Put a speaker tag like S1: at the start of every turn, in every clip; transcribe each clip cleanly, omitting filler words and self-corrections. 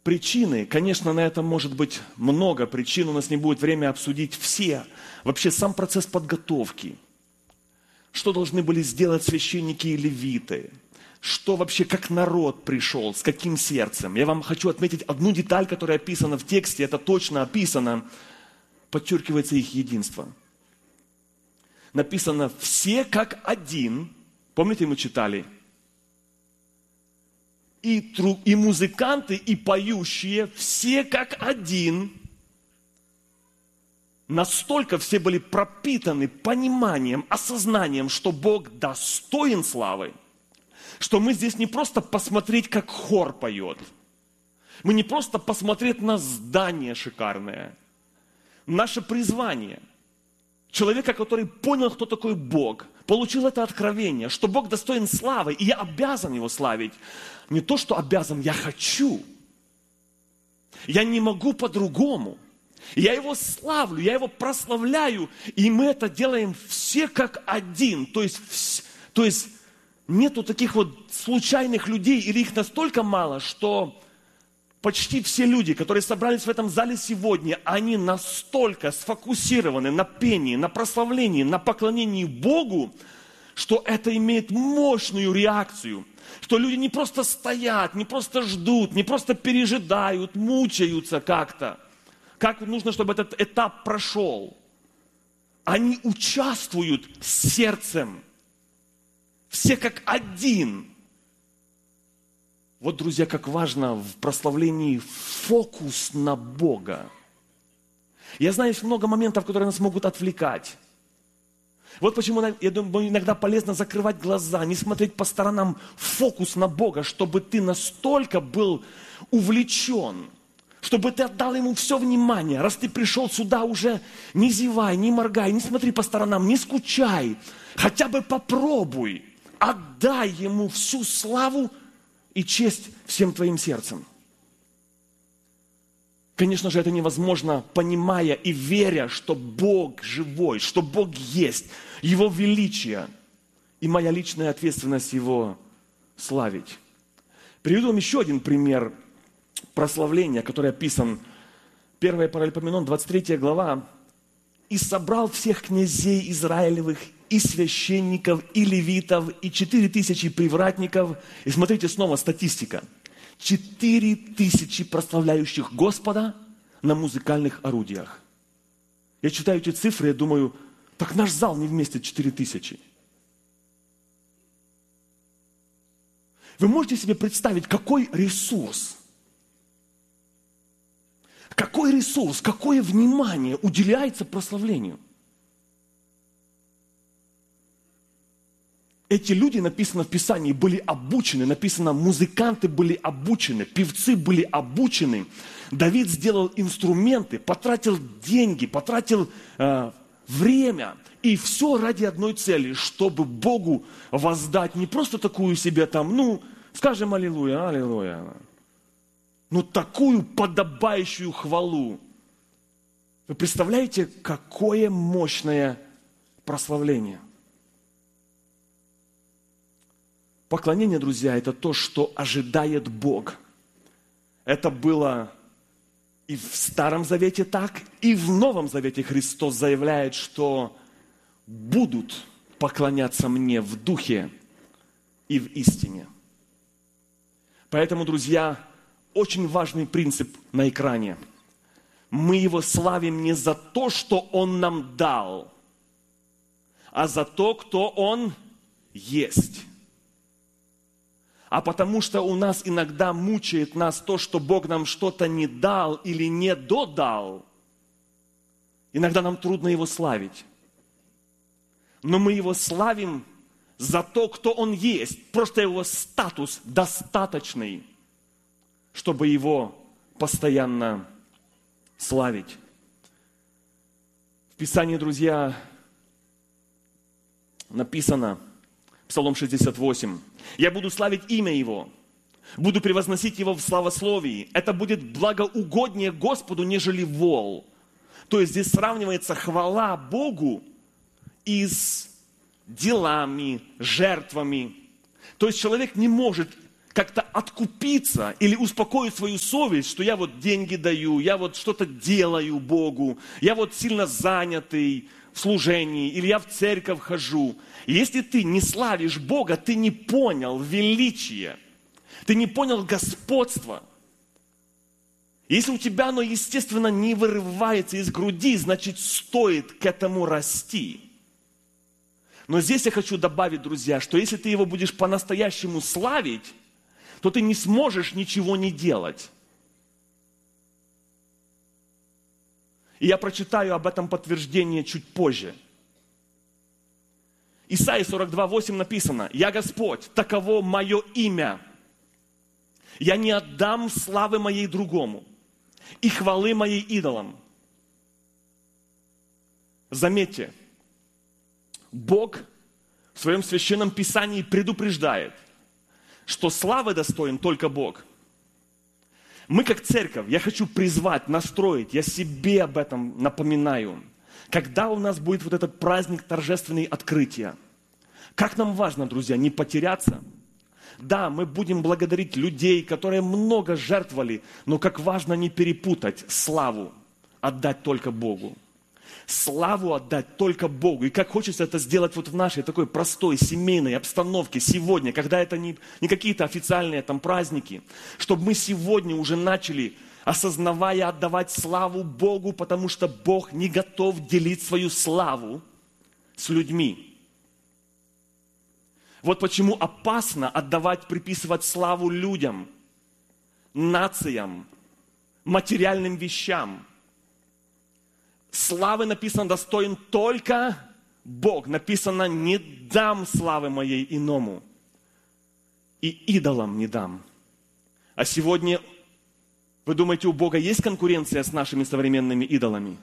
S1: Причины, конечно, на это может быть много причин, у нас не будет времени обсудить все. Вообще сам процесс подготовки. Что должны были сделать священники и левиты? Что вообще, как народ пришел, с каким сердцем? Я вам хочу отметить одну деталь, которая описана в тексте, это точно описано, подчеркивается их единство. Написано «все как один». Помните, мы читали? И музыканты, и поющие, все как один. Настолько все были пропитаны пониманием, осознанием, что Бог достоин славы, что мы здесь не просто посмотреть, как хор поет. Мы не просто посмотреть на здание шикарное. Наше призвание. Человека, который понял, кто такой Бог, получил это откровение, что Бог достоин славы, и я обязан Его славить. Не то, что обязан, я хочу. Я не могу по-другому. Я Его славлю, я Его прославляю, и мы это делаем все как один. То есть нету таких вот случайных людей, или их настолько мало, что почти все люди, которые собрались в этом зале сегодня, они настолько сфокусированы на пении, на прославлении, на поклонении Богу, что это имеет мощную реакцию. Что люди не просто стоят, не просто ждут, не просто пережидают, мучаются как-то. Как нужно, чтобы этот этап прошел. Они участвуют сердцем. Все как один. Вот, друзья, как важно в прославлении фокус на Бога. Я знаю, есть много моментов, которые нас могут отвлекать. Вот почему, я думаю, иногда полезно закрывать глаза, не смотреть по сторонам, фокус на Бога, чтобы ты настолько был увлечен, чтобы ты отдал Ему все внимание. Раз ты пришел сюда уже, не зевай, не моргай, не смотри по сторонам, не скучай. Хотя бы попробуй, отдай Ему всю славу и честь всем твоим сердцем. Конечно же, это невозможно, понимая и веря, что Бог живой, что Бог есть, Его величие и моя личная ответственность Его славить. Приведу вам еще один пример прославления, который описан 1 Паралипоменон, 23 глава. «И собрал всех князей Израилевых, и священников, и левитов, и 4000 привратников». И смотрите снова статистика. 4000 прославляющих Господа на музыкальных орудиях. Я читаю эти цифры, я думаю, так наш зал не вместит 4000. Вы можете себе представить, какой ресурс, какое внимание уделяется прославлению? Эти люди, написано в Писании, были обучены. Написано, музыканты были обучены, певцы были обучены. Давид сделал инструменты, потратил деньги, потратил время. И все ради одной цели, чтобы Богу воздать не просто такую себе там, скажем аллилуйя, аллилуйя. Но такую подобающую хвалу. Вы представляете, какое мощное прославление? Поклонение, друзья, это то, что ожидает Бог. Это было и в Старом Завете так, и в Новом Завете Христос заявляет, что будут поклоняться мне в духе и в истине. Поэтому, друзья, очень важный принцип на экране. Мы Его славим не за то, что Он нам дал, а за то, кто Он есть. А потому что у нас иногда мучает нас то, что Бог нам что-то не дал или не додал. Иногда нам трудно Его славить. Но мы Его славим за то, кто Он есть. Просто Его статус достаточный, чтобы Его постоянно славить. В Писании, друзья, написано, Псалом 68. «Я буду славить имя Его, буду превозносить Его в славословии. Это будет благоугоднее Господу, нежели вол». То есть здесь сравнивается хвала Богу и с делами, жертвами. То есть человек не может как-то откупиться или успокоить свою совесть, что я вот деньги даю, я вот что-то делаю Богу, я вот сильно занятый в служении, или я в церковь хожу. Если ты не славишь Бога, ты не понял величие, ты не понял господство. Если у тебя оно, естественно, не вырывается из груди, значит, стоит к этому расти. Но здесь я хочу добавить, друзья, что если ты его будешь по-настоящему славить, то ты не сможешь ничего не делать. И я прочитаю об этом подтверждение чуть позже. Исайя 42:8 написано: «Я Господь, таково мое имя. Я не отдам славы моей другому и хвалы моей идолам». Заметьте, Бог в своем священном писании предупреждает, что славы достоин только Бог. Мы как церковь, я хочу призвать, настроить, я себе об этом напоминаю. Когда у нас будет вот этот праздник торжественный открытия, как нам важно, друзья, не потеряться. Да, мы будем благодарить людей, которые много жертвовали, но как важно не перепутать славу, отдать только Богу. Славу отдать только Богу. И как хочется это сделать вот в нашей такой простой семейной обстановке сегодня, когда это не какие-то официальные там праздники, чтобы мы сегодня уже начали, осознавая, отдавать славу Богу, потому что Бог не готов делить свою славу с людьми. Вот почему опасно отдавать, приписывать славу людям, нациям, материальным вещам. Славы, написано, достоин только Бог. Написано: не дам славы моей иному, и идолам не дам. А сегодня, вы думаете, у Бога есть конкуренция с нашими современными идолами?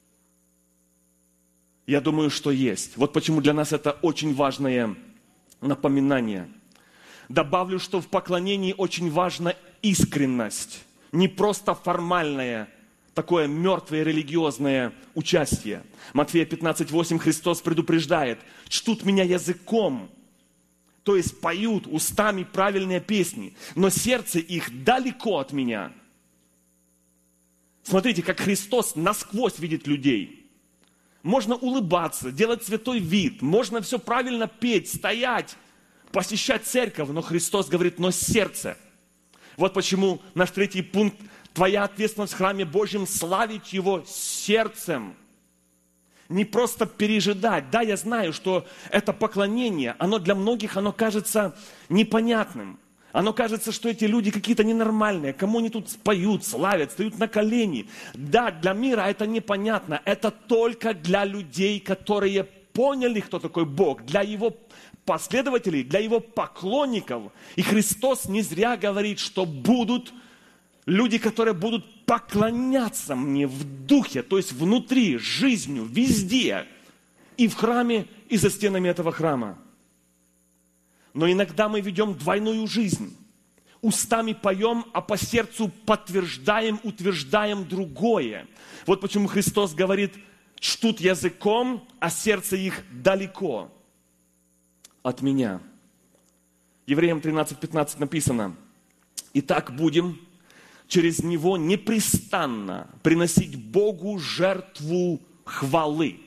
S1: Я думаю, что есть. Вот почему для нас это очень важное напоминание. Добавлю, что в поклонении очень важна искренность, не просто формальная, такое мертвое религиозное участие. Матфея 15:8 Христос предупреждает: чтут меня языком, то есть поют устами правильные песни, но сердце их далеко от меня. Смотрите, как Христос насквозь видит людей. Можно улыбаться, делать святой вид, можно все правильно петь, стоять, посещать церковь, но Христос говорит: но сердце. Вот почему наш третий пункт: твоя ответственность в храме Божьем — славить Его сердцем. Не просто пережидать. Да, я знаю, что это поклонение, оно для многих, оно кажется непонятным. Оно кажется, что эти люди какие-то ненормальные. Кому они тут поют, славят, встают на колени. Да, для мира это непонятно. Это только для людей, которые поняли, кто такой Бог. Для Его последователей, для Его поклонников. И Христос не зря говорит, что будут люди, которые будут поклоняться мне в духе, то есть внутри, жизнью, везде. И в храме, и за стенами этого храма. Но иногда мы ведем двойную жизнь. Устами поем, а по сердцу подтверждаем, утверждаем другое. Вот почему Христос говорит: чтут языком, а сердце их далеко от меня. Евреям 13:15 написано: «Итак, будем через Него непрестанно приносить Богу жертву хвалы».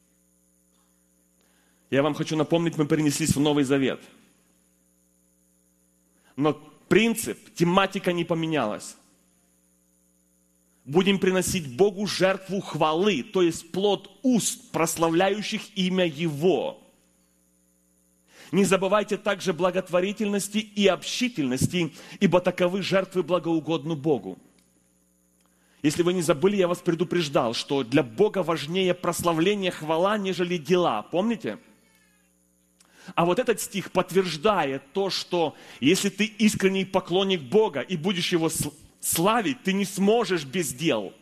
S1: Я вам хочу напомнить, мы перенеслись в Новый Завет. Но принцип, тематика не поменялась. Будем приносить Богу жертву хвалы, то есть плод уст, прославляющих имя Его. Не забывайте также благотворительности и общительности, ибо таковы жертвы благоугодны Богу. Если вы не забыли, я вас предупреждал, что для Бога важнее прославление, хвала, нежели дела. Помните? А вот этот стих подтверждает то, что если ты искренний поклонник Бога и будешь Его славить, ты не сможешь без дел.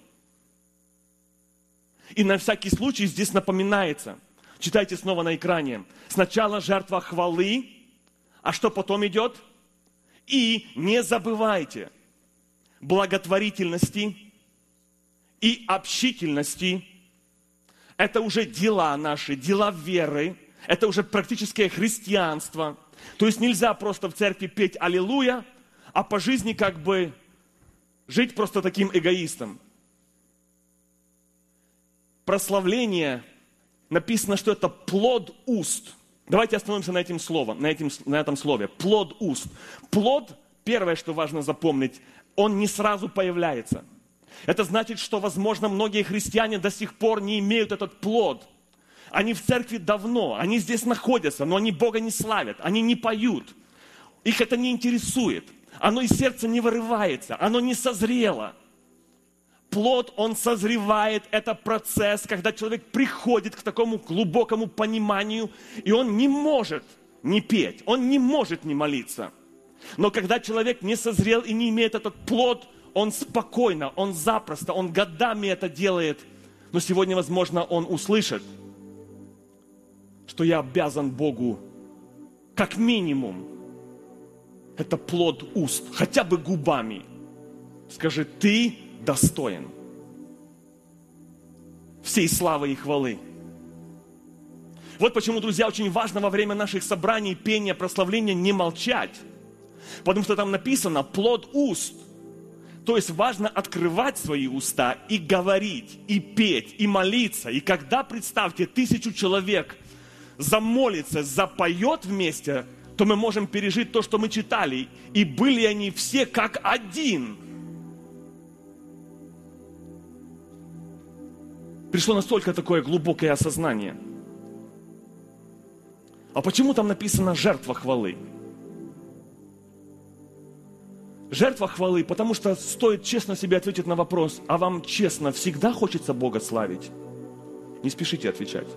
S1: И на всякий случай здесь напоминается, читайте снова на экране, сначала жертва хвалы, а что потом идет? И не забывайте благотворительности и общительности. Это уже дела наши, дела веры. Это уже практическое христианство. То есть нельзя просто в церкви петь «Аллилуйя», а по жизни как бы жить просто таким эгоистом. Прославление, написано, что это плод уст. Давайте остановимся на этом слове. Плод уст. Плод, первое, что важно запомнить, он не сразу появляется. Это значит, что, возможно, многие христиане до сих пор не имеют этот плод. Они в церкви давно, они здесь находятся, но они Бога не славят, они не поют. Их это не интересует. Оно из сердца не вырывается, оно не созрело. Плод, он созревает, это процесс, когда человек приходит к такому глубокому пониманию, и он не может не петь, он не может не молиться. Но когда человек не созрел и не имеет этот плод, он спокойно, он запросто, он годами это делает. Но сегодня, возможно, он услышит, что я обязан Богу как минимум. Это плод уст, хотя бы губами. Скажи, ты достоин всей славы и хвалы. Вот почему, друзья, очень важно во время наших собраний, пения, прославления не молчать. Потому что там написано плод уст. То есть важно открывать свои уста и говорить, и петь, и молиться. И когда, представьте, 1000 человек замолится, запоет вместе, то мы можем пережить то, что мы читали. И были они все как один. Пришло настолько такое глубокое осознание. А почему там написано «жертва хвалы»? Жертва хвалы, потому что стоит честно себе ответить на вопрос, а вам честно всегда хочется Бога славить? Не спешите отвечать.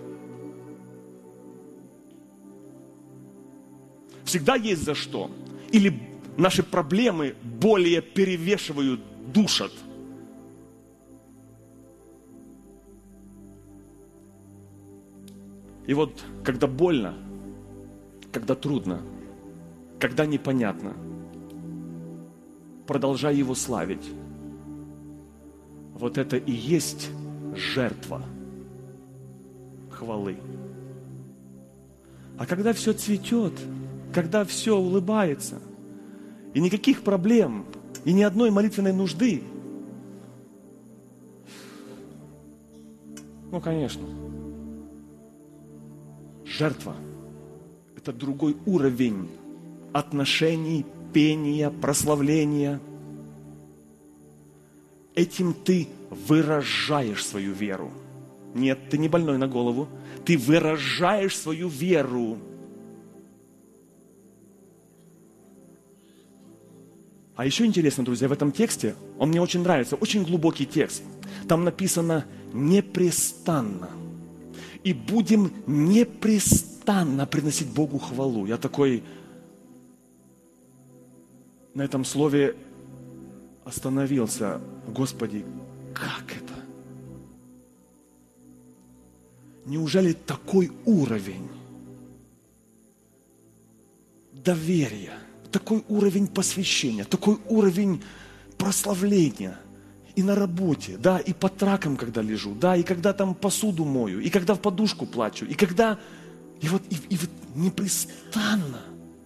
S1: Всегда есть за что. Или наши проблемы более перевешивают, душат. И вот, когда больно, когда трудно, когда непонятно, продолжай Его славить. Вот это и есть жертва хвалы. А когда все цветет, когда все улыбается, и никаких проблем, и ни одной молитвенной нужды, ну, конечно, жертва – это другой уровень отношений, пения, прославления. Этим ты выражаешь свою веру. Нет, ты не больной на голову. Ты выражаешь свою веру. А еще интересно, друзья, в этом тексте, он мне очень нравится, очень глубокий текст. Там написано «непрестанно». И будем непрестанно приносить Богу хвалу. Я такой на этом слове остановился. Господи, как это? Неужели такой уровень доверия, такой уровень посвящения, такой уровень прославления и на работе, да, и по тракам, когда лежу, да, и когда там посуду мою, и когда в подушку плачу, и когда, и вот непрестанно.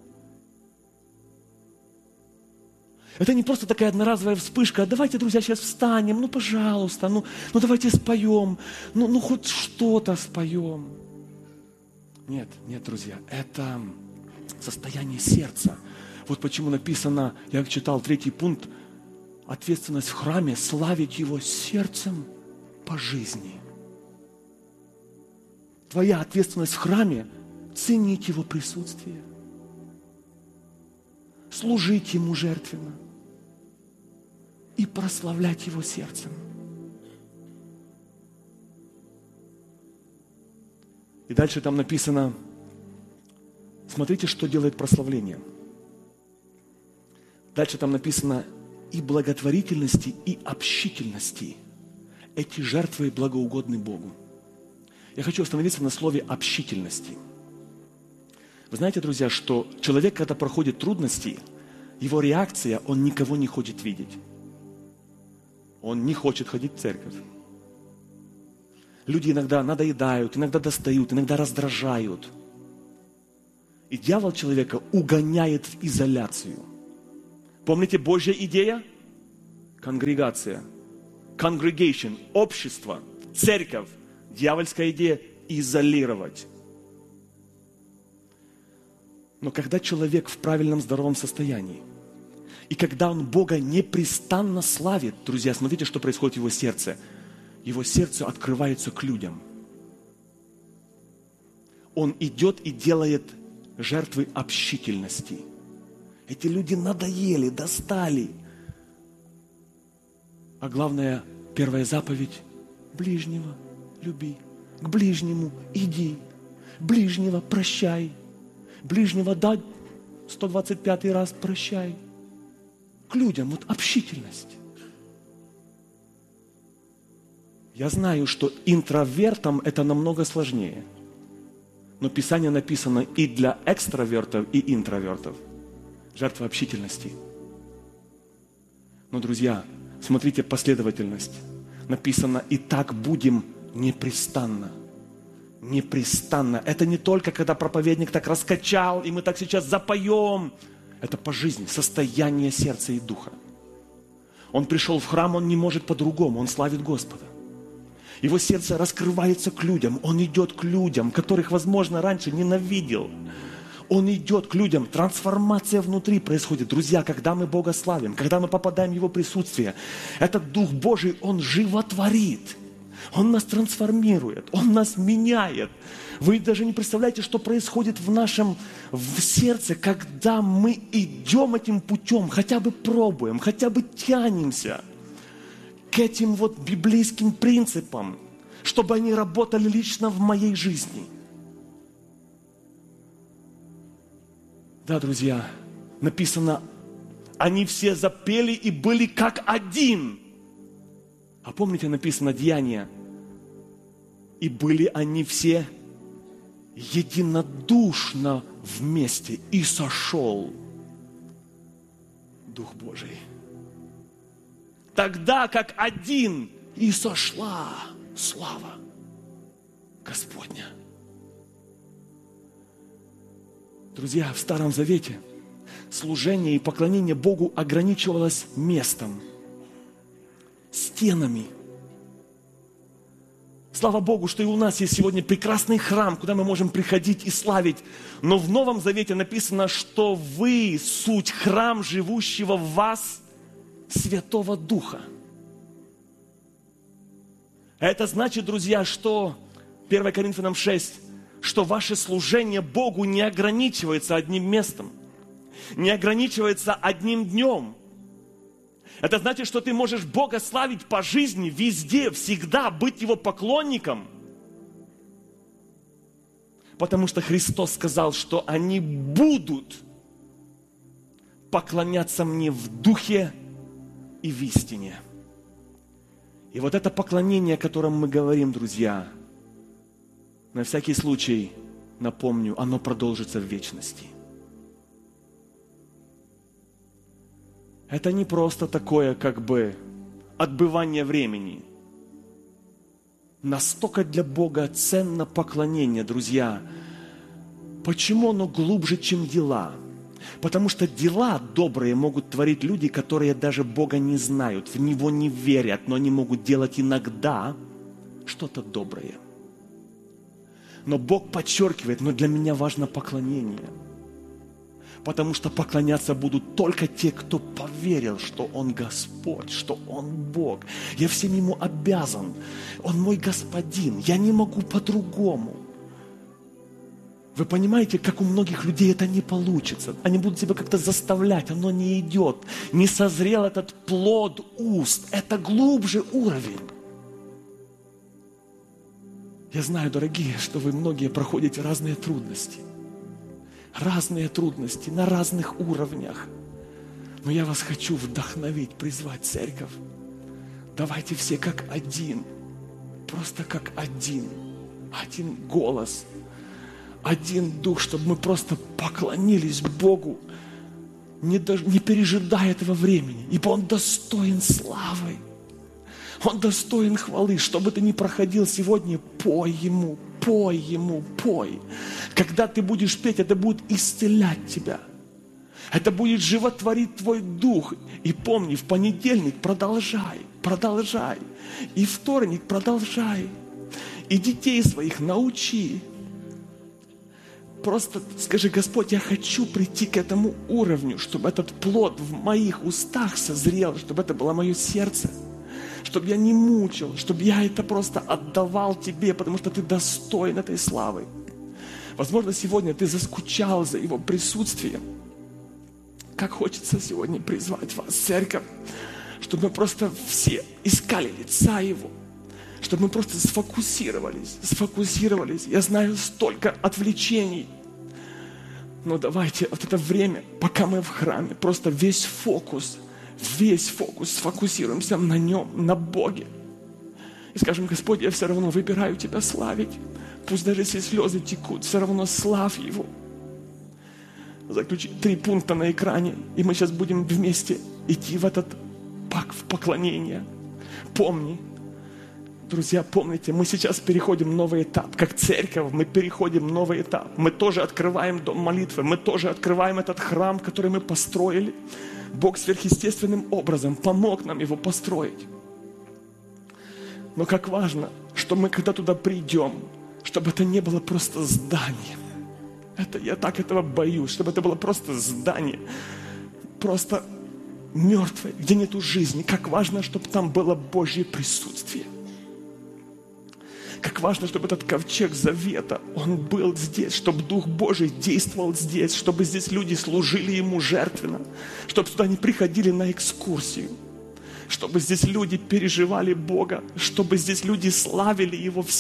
S1: Это не просто такая одноразовая вспышка, а давайте, друзья, сейчас встанем, ну, пожалуйста, ну давайте споем, ну хоть что-то споем. Нет, друзья, это состояние сердца. Вот почему написано, я читал 3 пункт, ответственность в храме, славить Его сердцем по жизни. Твоя ответственность в храме – ценить Его присутствие, служить Ему жертвенно и прославлять Его сердцем. И дальше там написано, смотрите, что делает прославление. Дальше там написано, и благотворительности, и общительности. Эти жертвы благоугодны Богу. Я хочу остановиться на слове общительности. Вы знаете, друзья, что человек, когда проходит трудности, его реакция, он никого не хочет видеть. Он не хочет ходить в церковь. Люди иногда надоедают, иногда достают, иногда раздражают. И дьявол человека угоняет в изоляцию. Помните, Божья идея? Конгрегация. Congregation, общество, церковь. Дьявольская идея – изолировать. Но когда человек в правильном здоровом состоянии, и когда он Бога непрестанно славит, друзья, смотрите, что происходит в его сердце. Его сердце открывается к людям. Он идет и делает жертвы общительности. Эти люди надоели, достали. А главное, первая заповедь – ближнего люби, к ближнему иди, ближнего прощай, ближнего дай 125 раз прощай. К людям, вот общительность. Я знаю, что интровертам это намного сложнее. Но Писание написано и для экстравертов, и интровертов. Жертва общительности. Но, друзья, смотрите последовательность. Написано, и так будем непрестанно. Непрестанно. Это не только, когда проповедник так раскачал, и мы так сейчас запоем. Это по жизни, состояние сердца и духа. Он пришел в храм, он не может по-другому, он славит Господа. Его сердце раскрывается к людям, он идет к людям, которых, возможно, раньше ненавидел. Он идет к людям, трансформация внутри происходит. Друзья, когда мы Бога славим, когда мы попадаем в Его присутствие, этот Дух Божий, Он животворит. Он нас трансформирует, Он нас меняет. Вы даже не представляете, что происходит в сердце, когда мы идем этим путем, хотя бы пробуем, хотя бы тянемся к этим вот библейским принципам, чтобы они работали лично в моей жизни. Да, друзья, написано, они все запели и были как один. А помните, написано Деяния, и были они все единодушно вместе, и сошел Дух Божий. Тогда как один и сошла слава Господня. Друзья, в Старом Завете служение и поклонение Богу ограничивалось местом, стенами. Слава Богу, что и у нас есть сегодня прекрасный храм, куда мы можем приходить и славить. Но в Новом Завете написано, что вы суть храм живущего в вас Святого Духа. Это значит, друзья, что 1 Коринфянам 6, что ваше служение Богу не ограничивается одним местом, не ограничивается одним днем. Это значит, что ты можешь Бога славить по жизни, везде, всегда, быть Его поклонником. Потому что Христос сказал, что они будут поклоняться мне в духе и в истине. И вот это поклонение, о котором мы говорим, друзья, на всякий случай, напомню, оно продолжится в вечности. Это не просто такое, как бы, отбывание времени. Настолько для Бога ценно поклонение, друзья. Почему оно глубже, чем дела? Потому что дела добрые могут творить люди, которые даже Бога не знают, в Него не верят, но они могут делать иногда что-то доброе. Но Бог подчеркивает, но для меня важно поклонение. Потому что поклоняться будут только те, кто поверил, что Он Господь, что Он Бог. Я всем Ему обязан. Он мой Господин. Я не могу по-другому. Вы понимаете, как у многих людей это не получится. Они будут себя как-то заставлять, оно не идет. Не созрел этот плод уст. Это глубже уровень. Я знаю, дорогие, что вы многие проходите разные трудности. Разные трудности на разных уровнях. Но я вас хочу вдохновить, призвать церковь. Давайте все как один. Просто как один. Один голос. Один дух, чтобы мы просто поклонились Богу, не пережидая этого времени. Ибо Он достоин славы. Он достоин хвалы. Что бы ты ни проходил сегодня, пой Ему, пой Ему, пой. Когда ты будешь петь, это будет исцелять тебя. Это будет животворить твой дух. И помни, в понедельник продолжай. И вторник продолжай. И детей своих научи. Просто скажи: Господь, я хочу прийти к этому уровню, чтобы этот плод в моих устах созрел, чтобы это было мое сердце, чтобы я не мучил, чтобы я это просто отдавал Тебе, потому что Ты достоин этой славы. Возможно, сегодня ты заскучал за Его присутствием. Как хочется сегодня призвать вас, церковь, чтобы мы просто все искали лица Его, чтобы мы просто сфокусировались. Я знаю столько отвлечений. Но давайте вот это время, пока мы в храме, просто весь фокус сфокусируемся на Нем, на Боге. И скажем: Господь, я все равно выбираю Тебя славить. Пусть даже если слезы текут, все равно славь Его. Заключи 3 пункта на экране, и мы сейчас будем вместе идти в поклонение. Помни, друзья, помните, мы сейчас переходим новый этап. Как церковь мы переходим новый этап. Мы тоже открываем дом молитвы, мы тоже открываем этот храм, который мы построили. Бог сверхъестественным образом помог нам его построить. Но как важно, что мы, когда туда придем, чтобы это не было просто зданием. Я так этого боюсь, чтобы это было просто здание, просто мертвое, где нету жизни. Как важно, чтобы там было Божье присутствие. Как важно, чтобы этот ковчег завета, он был здесь, чтобы Дух Божий действовал здесь, чтобы здесь люди служили Ему жертвенно, чтобы сюда не приходили на экскурсию, чтобы здесь люди переживали Бога, чтобы здесь люди славили Его